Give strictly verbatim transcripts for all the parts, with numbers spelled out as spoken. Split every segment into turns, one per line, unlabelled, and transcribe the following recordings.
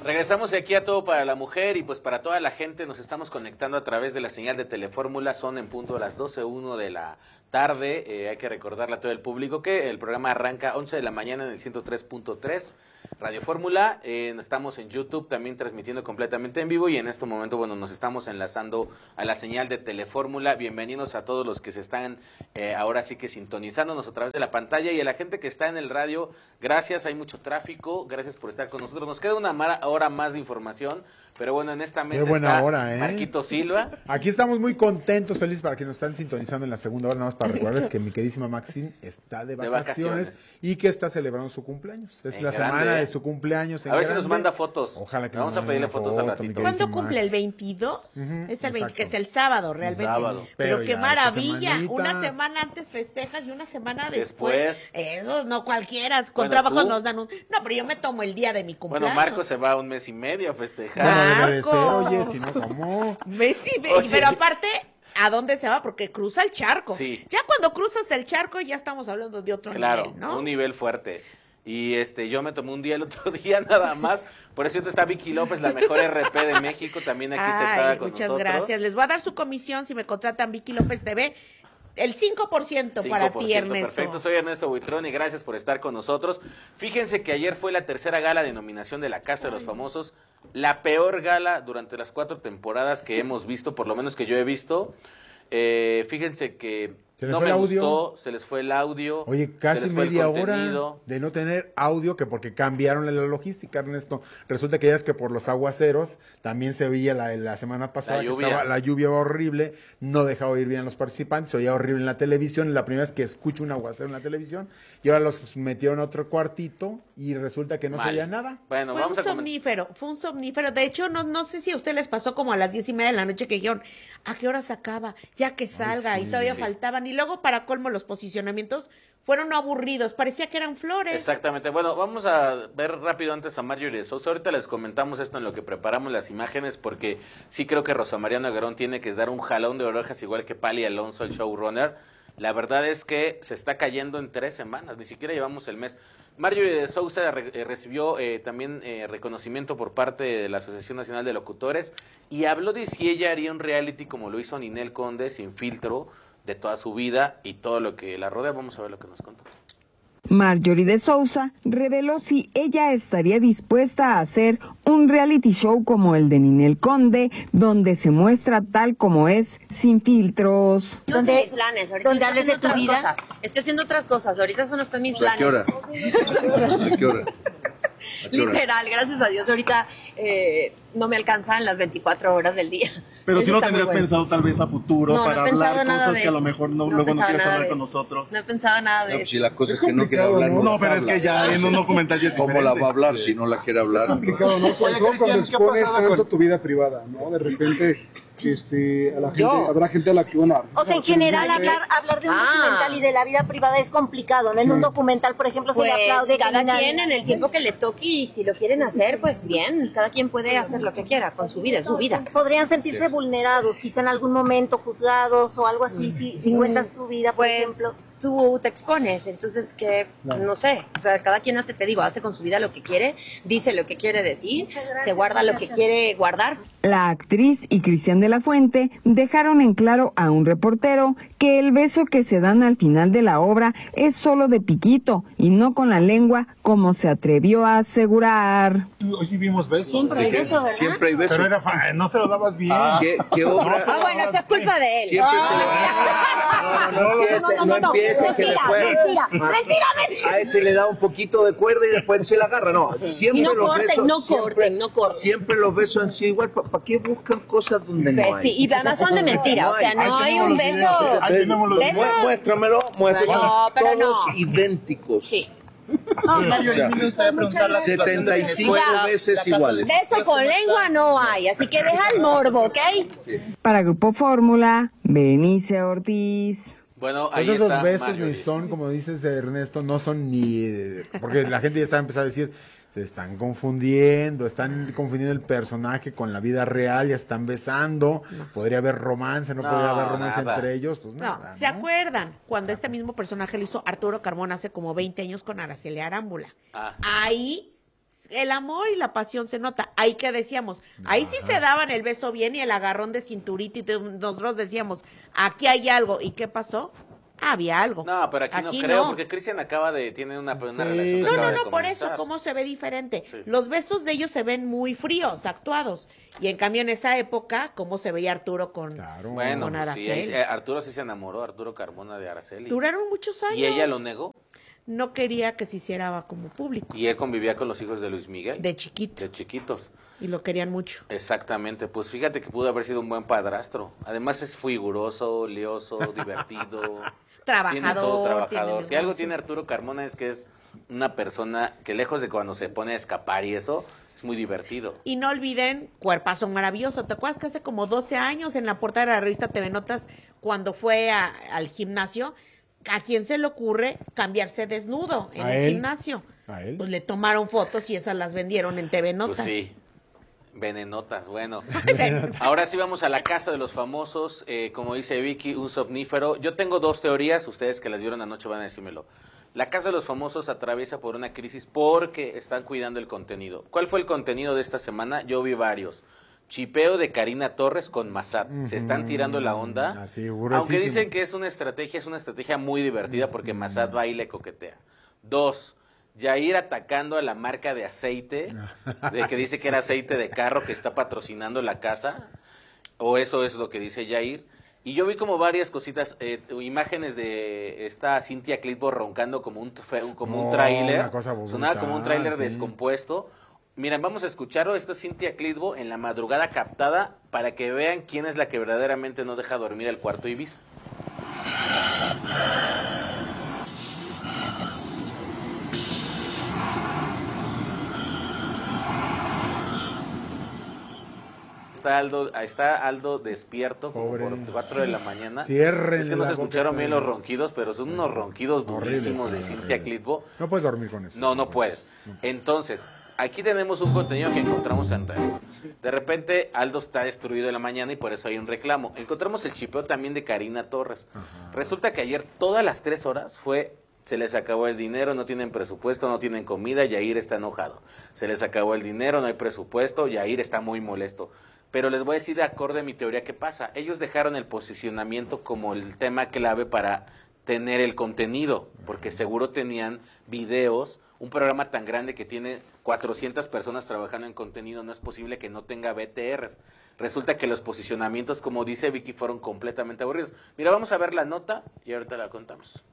Regresamos aquí a Todo para la Mujer y pues para toda la gente nos estamos conectando a través de la señal de Telefórmula. Son en punto a las doce uno de la tarde. Eh, hay que recordarle a todo el público que el programa arranca once de la mañana en el ciento tres punto tres Radio Fórmula. Eh, estamos en YouTube también transmitiendo completamente en vivo y en este momento, bueno, nos estamos enlazando a la señal de Telefórmula. Bienvenidos a todos los que se están eh, ahora sí que sintonizándonos a través de la pantalla y a la gente que está en el radio. Gracias, hay mucho tráfico. Gracias por estar con nosotros. Nos queda una hora más de información, pero bueno, en esta mesa
Qué buena
está
hora, ¿eh?
Marquito Silva.
Aquí estamos muy contentos, felices para que nos están sintonizando en la segunda hora, nada más para recordarles que mi queridísima Maxine está de vacaciones, de vacaciones. y que está celebrando su cumpleaños. Es en la grande. semana de su cumpleaños. En
a ver
grande.
si nos manda fotos.
Ojalá que
Vamos a pedirle fotos al ratito.
¿Cuándo cumple? ¿El veintidós? Uh-huh, es el veinte, que es el sábado, realmente. Sábado. Pero, Pero qué maravilla. Una semana antes festejas y una semana después. después. Eso no cualquiera. Con bueno, trabajo ¿tú? nos dan un... No, pero yo me tomo el día de mi cumpleaños.
Bueno, Marco se va un mes y medio a festejar.
Bueno, debe de ser, oye, si no, ¿cómo?
Mes y medio. Pero aparte... ¿A dónde se va? Porque cruza el charco.
Sí.
Ya cuando cruzas el charco ya estamos hablando de otro
claro,
nivel, ¿no?
un nivel fuerte. Y este, yo me tomé un día el otro día nada más. Por eso está Vicky López, la mejor R P de México, también aquí Ay, sentada con
muchas
nosotros.
Muchas gracias. Les voy a dar su comisión si me contratan Vicky López T V. El cinco por ciento para ti, Ernesto.
Perfecto, soy Ernesto Buitrón y gracias por estar con nosotros. Fíjense que ayer fue la tercera gala de nominación de la Casa de los Famosos, la peor gala durante las cuatro temporadas que hemos visto, por lo menos que yo he visto. Eh, fíjense que no me gustó, se les fue el audio.
Oye, casi media hora de no tener audio, que porque cambiaron la logística, Ernesto. Resulta que ya es que por los aguaceros, también se oía la, la semana pasada, la lluvia. Que estaba, la lluvia horrible, no dejaba oír bien a los participantes, se oía horrible en la televisión, la primera vez que escucho un aguacero en la televisión, y ahora los metieron a otro cuartito, y resulta que no Mal. se oía nada.
Bueno, fue vamos un a somnífero, fue un somnífero. De hecho, no, no sé si a usted les pasó como a las diez y media de la noche que dijeron, ¿a qué hora se acaba? Ya que salga, Ay, sí, y todavía sí. faltaban, y luego para colmo los posicionamientos fueron aburridos, parecía que eran flores.
Exactamente, bueno, vamos a ver rápido antes a Marjorie de Sousa. Ahorita les comentamos esto en lo que preparamos las imágenes, porque sí creo que Rosa María Noguerón tiene que dar un jalón de orejas, igual que Pali Alonso, el showrunner. La verdad es que se está cayendo en tres semanas, ni siquiera llevamos el mes. Marjorie de Sousa re, eh, recibió eh, también eh, reconocimiento por parte de la Asociación Nacional de Locutores y habló de si ella haría un reality como lo hizo Ninel Conde, sin filtro, de toda su vida y todo lo que la rodea. Vamos a ver lo que nos contó.
Marjorie de Sousa reveló si ella estaría dispuesta a hacer un reality show como el de Ninel Conde, donde se muestra tal como es, sin filtros.
No sé mis planes, ahorita estoy haciendo otras vida? cosas. Estoy haciendo otras cosas, ahorita eso no están mis planes.
¿A qué hora? ¿A qué hora?
Literal, gracias a Dios, ahorita eh, no me alcanzan las veinticuatro horas del día.
Pero si ¿sí lo tendrías bueno. pensado tal vez a futuro
no,
para
no
hablar cosas que a lo mejor no, no luego no quieres hablar con nosotros.
No he pensado nada de
no,
eso.
Si la cosa es, es que no quiere hablar, no,
no pero es que ya en un documental ya es
¿Cómo
diferente?
la va a hablar
sí.
si no la quiere hablar?
Es complicado, ¿no? Sobre todo cuando expones tanto tu vida privada, ¿no? De repente... Este, a la gente,
Yo.
habrá gente a la que una...
O sea, en general hablar, hablar de un ah. documental y de la vida privada es complicado, ¿no? En sí. un documental, por ejemplo,
pues,
se le aplaude.
Cada quien en el tiempo que le toque y si lo quieren hacer, pues bien, cada quien puede hacer lo que quiera con su vida, es su vida.
Podrían sentirse sí. vulnerados, quizá en algún momento juzgados o algo así, si, si cuentas tu vida, por
pues,
ejemplo.
Tú te expones, entonces que, no. no sé, o sea, cada quien hace, te digo, hace con su vida lo que quiere, dice lo que quiere decir, se guarda lo que quiere guardarse.
La actriz y Cristian de la Fuente dejaron en claro a un reportero que el beso que se dan al final de la obra es solo de piquito y no con la lengua, como se atrevió a asegurar.
Hoy sí vimos besos.
Siempre hay beso, ¿verdad?
Siempre hay beso.
Pero era fan, no se lo dabas bien.
Ah, ¿Qué, qué obra?
Ah, bueno, eso es culpa de él.
Siempre se le va. No, no, no empiece, no, no, no empiece que después.
Mentira, mentira, mentira.
A este le da un poquito de cuerda y después se la agarra. No, siempre
y no
los
corten,
besos.
no
siempre,
corten, no corten.
Siempre los besos han sido igual. ¿Para pa qué buscan cosas donde no hay?
Pues sí, y además son de mentira, o sea, no hay un beso.
Beso. Muéstramelo, muéstramelo.
No, pero
todos
no.
idénticos.
Sí.
O sea, setenta y cinco veces iguales.
Beso con lengua no hay, así que deja el morbo, ¿ok?
Sí. Para Grupo Fórmula, Berenice Ortiz.
Bueno, ahí
pues esos
está
besos
Marjorie.
ni son, como dices Ernesto, no son ni... Porque la gente ya está empezando a decir... Se están confundiendo, están confundiendo el personaje con la vida real, ya están besando, no. podría haber romance, no, no podría haber romance nada. entre ellos, pues nada.
No, ¿se ¿no? acuerdan? Cuando ¿Se este mismo personaje lo hizo Arturo Carmona hace como veinte años con Araceli Arámbula. Ah. Ahí el amor y la pasión se nota. Ahí que decíamos, ahí sí se daban el beso bien y el agarrón de cinturito y nosotros decíamos, aquí hay algo. ¿Y qué pasó? Había algo.
No, pero aquí, aquí no creo, no. porque Cristian acaba de, tiene una, una sí. relación.
No, no, no, por eso, ¿cómo se ve diferente? Sí. Los besos de ellos se ven muy fríos, actuados. Y en cambio en esa época, ¿cómo se veía Arturo con,
claro. bueno,
con Araceli?
Sí, Arturo sí se enamoró, Arturo Carmona de Araceli.
Duraron muchos años.
¿Y ella lo negó?
No quería que se hiciera como público.
Y él convivía con los hijos de Luis Miguel.
De chiquito.
De chiquitos.
Y lo querían mucho.
Exactamente, pues fíjate que pudo haber sido un buen padrastro. Además es figuroso, lioso, divertido.
Trabajador.
Tiene todo trabajador. Si algo tiene Arturo Carmona es que es una persona que lejos de cuando se pone a escapar y eso, es muy divertido.
Y no olviden, Cuerpazo Maravilloso. ¿Te acuerdas que hace como doce años en la portada de la revista T V Notas, cuando fue a, al gimnasio, ¿a quién se le ocurre cambiarse desnudo en el gimnasio?
¿A él?
Pues le tomaron fotos y esas las vendieron en T V Notas.
Pues sí. Venenotas, bueno. Ahora sí vamos a la casa de los famosos. Eh, como dice Vicky, un somnífero. Yo tengo dos teorías, ustedes que las vieron anoche van a decírmelo. La casa de los famosos atraviesa por una crisis porque están cuidando el contenido. ¿Cuál fue el contenido de esta semana? Yo vi varios. Chipeo de Karina Torres con Massad. Se están tirando la onda.
Así,
aunque dicen que es una estrategia, es una estrategia muy divertida porque Massad va y le coquetea. Dos. Yair atacando a la marca de aceite, de que dice que era aceite de carro que está patrocinando la casa, o eso es lo que dice Yair. Y yo vi como varias cositas, eh, imágenes de esta Cynthia Clitbo roncando como un, como
oh,
un tráiler,
sonaba
como un tráiler
sí.
descompuesto. Miren, vamos a escucharlo, esto es Cynthia Clitbo en la madrugada captada, para que vean quién es la que verdaderamente no deja dormir el cuarto Ibiza. Está Aldo, está Aldo despierto como Pobre. por cuatro de la mañana.
Cierren
es que no se escucharon bien los ronquidos, pero son unos ronquidos durísimos de Cynthia Clitbo.
No puedes dormir con eso.
No, no puedes. Entonces, aquí tenemos un contenido que encontramos en redes. De repente, Aldo está destruido en la mañana y por eso hay un reclamo. Encontramos el chipeo también de Karina Torres. Ajá. Resulta que ayer todas las tres horas fue... Se les acabó el dinero, no tienen presupuesto, no tienen comida, Yair está enojado. Se les acabó el dinero, no hay presupuesto, Yair está muy molesto. Pero les voy a decir de acorde a mi teoría qué pasa. Ellos dejaron el posicionamiento como el tema clave para tener el contenido, porque seguro tenían videos, un programa tan grande que tiene cuatrocientas personas trabajando en contenido, no es posible que no tenga B T Rs. Resulta que los posicionamientos, como dice Vicky, fueron completamente aburridos. Mira, vamos a ver la nota y ahorita la contamos.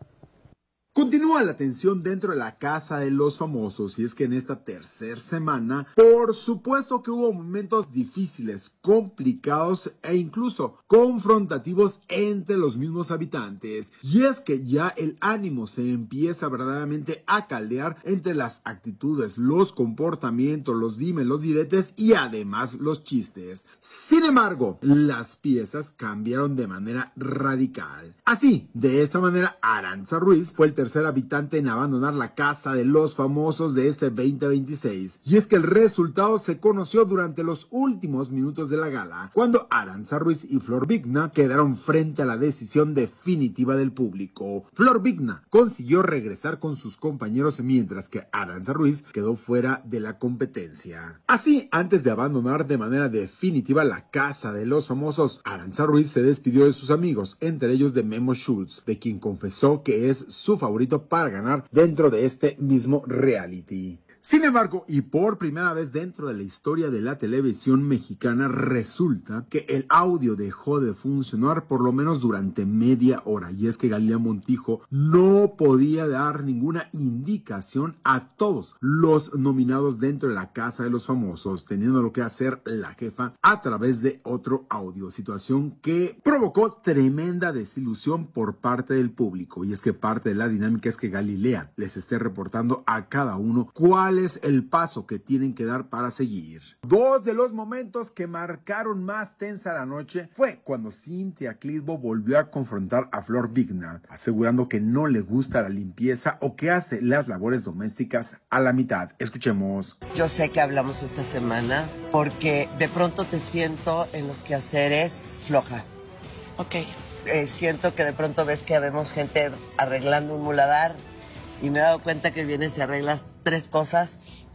Continúa la tensión dentro de la casa de los famosos y es que en esta tercera semana, por supuesto que hubo momentos difíciles, complicados e incluso confrontativos entre los mismos habitantes. Y es que ya el ánimo se empieza verdaderamente a caldear entre las actitudes, los comportamientos, los dimes, los diretes y además los chistes. Sin embargo, las piezas cambiaron de manera radical. Así, de esta manera, Arantxa Ruiz fue el tercer habitante en abandonar la casa de los famosos de este veinte veintiséis. Y es que el resultado se conoció durante los últimos minutos de la gala, cuando Arantxa Ruiz y Flor Vigna quedaron frente a la decisión definitiva del público. Flor Vigna consiguió regresar con sus compañeros mientras que Arantxa Ruiz quedó fuera de la competencia. Así, antes de abandonar de manera definitiva la casa de los famosos, Arantxa Ruiz se despidió de sus amigos, entre ellos de Memo Schultz, de quien confesó que es su favorito para ganar dentro de este mismo reality. Sin embargo, y por primera vez dentro de la historia de la televisión mexicana, resulta que el audio dejó de funcionar por lo menos durante media hora. Y es que Galilea Montijo no podía dar ninguna indicación a todos los nominados dentro de la casa de los famosos, teniendo lo que hacer la jefa a través de otro audio. Situación que provocó tremenda desilusión por parte del público. Y es que parte de la dinámica es que Galilea les esté reportando a cada uno cuál es el paso que tienen que dar para seguir. Dos de los momentos que marcaron más tensa la noche fue cuando Cynthia Clitbo volvió a confrontar a Flor Vigna, asegurando que no le gusta la limpieza o que hace las labores domésticas a la mitad. Escuchemos.
Yo sé que hablamos esta semana porque de pronto te siento en los quehaceres floja.
Ok.
Eh, siento que de pronto ves que vemos gente arreglando un muladar y me he dado cuenta que vienes y arreglas tres cosas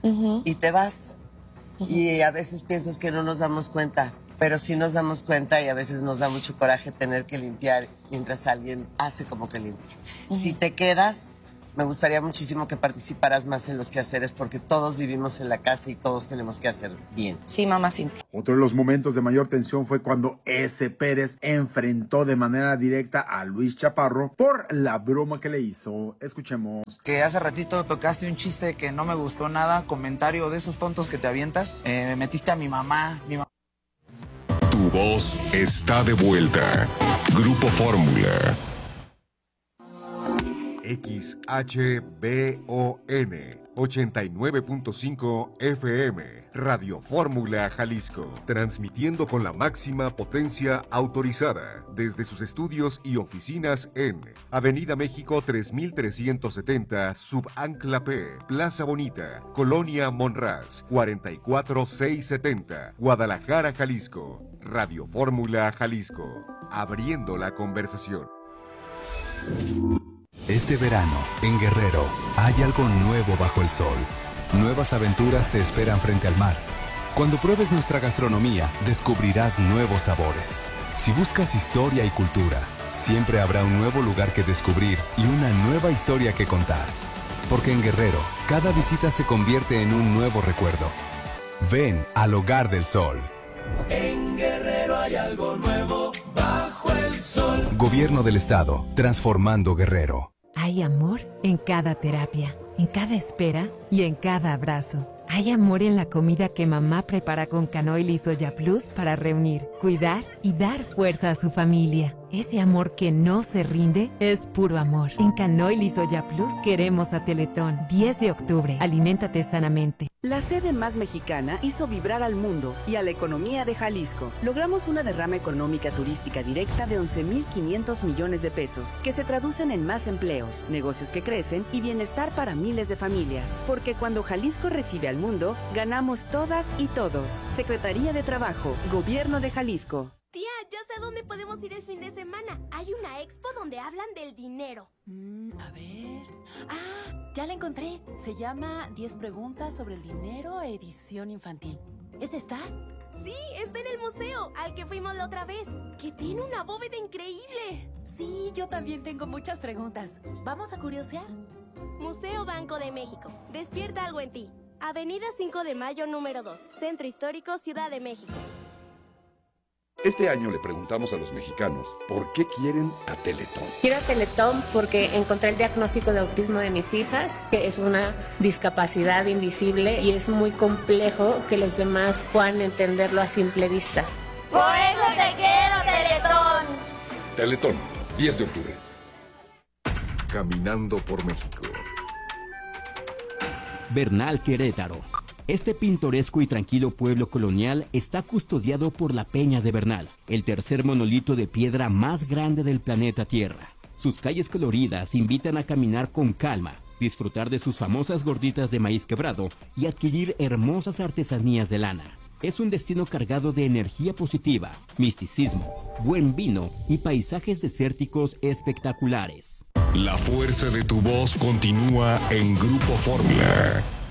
uh-huh. y te vas. Uh-huh. Y a veces piensas que no nos damos cuenta, pero sí nos damos cuenta y a veces nos da mucho coraje tener que limpiar mientras alguien hace como que limpia. Uh-huh. Si te quedas, me gustaría muchísimo que participaras más en los quehaceres porque todos vivimos en la casa y todos tenemos que hacer bien.
Sí, mamá, sí.
Otro de los momentos de mayor tensión fue cuando ese Pérez enfrentó de manera directa a Luis Chaparro por la broma que le hizo. Escuchemos.
Que hace ratito tocaste un chiste que no me gustó nada, comentario de esos tontos que te avientas. Eh, me metiste a mi mamá, mi mamá.
Tu voz está de vuelta. Grupo Fórmula. X H B O N ochenta y nueve punto cinco F M, Radio Fórmula Jalisco, transmitiendo con la máxima potencia autorizada desde sus estudios y oficinas en Avenida México tres mil trescientos setenta, Subancla P, Plaza Bonita, Colonia Monraz, cuarenta y cuatro mil seiscientos setenta, Guadalajara, Jalisco. Radio Fórmula Jalisco, abriendo la conversación.
Este verano, en Guerrero, hay algo nuevo bajo el sol. Nuevas aventuras te esperan frente al mar. Cuando pruebes nuestra gastronomía, descubrirás nuevos sabores. Si buscas historia y cultura, siempre habrá un nuevo lugar que descubrir y una nueva historia que contar. Porque en Guerrero, cada visita se convierte en un nuevo recuerdo. Ven al Hogar del Sol.
En Guerrero hay algo nuevo bajo el sol.
Gobierno del Estado, transformando Guerrero.
Hay amor en cada terapia, en cada espera y en cada abrazo. Hay amor en la comida que mamá prepara con Canoil y Soya Plus para reunir, cuidar y dar fuerza a su familia. Ese amor que no se rinde es puro amor. En Canoil y Soya Plus queremos a Teletón. diez de octubre. Aliméntate sanamente.
La sede más mexicana hizo vibrar al mundo y a la economía de Jalisco. Logramos una derrama económica turística directa de once mil quinientos millones de pesos, que se traducen en más empleos, negocios que crecen y bienestar para miles de familias. Porque cuando Jalisco recibe al mundo, ganamos todas y todos. Secretaría de Trabajo, Gobierno de Jalisco.
Tía, ya sé a dónde podemos ir el fin de semana. Hay una expo donde hablan del dinero.
Mm, a ver... Ah, ya la encontré. Se llama diez preguntas sobre el dinero, edición infantil. ¿Es esta?
Sí, está en el museo, al que fuimos la otra vez, que tiene una bóveda increíble.
Sí, yo también tengo muchas preguntas. ¿Vamos a curiosear?
Museo Banco de México. Despierta algo en ti. Avenida cinco de mayo, número dos. Centro Histórico, Ciudad de México.
Este año le preguntamos a los mexicanos por qué quieren a Teletón.
Quiero a Teletón porque encontré el diagnóstico de autismo de mis hijas, que es una discapacidad invisible y es muy complejo que los demás puedan entenderlo a simple vista.
¡Por eso te quiero, Teletón!
Teletón, diez de octubre. Caminando por México.
Bernal, Querétaro. Este pintoresco y tranquilo pueblo colonial está custodiado por la Peña de Bernal, el tercer monolito de piedra más grande del planeta Tierra. Sus calles coloridas invitan a caminar con calma, disfrutar de sus famosas gorditas de maíz quebrado y adquirir hermosas artesanías de lana. Es un destino cargado de energía positiva, misticismo, buen vino y paisajes desérticos espectaculares.
La fuerza de tu voz continúa en Grupo Fórmula.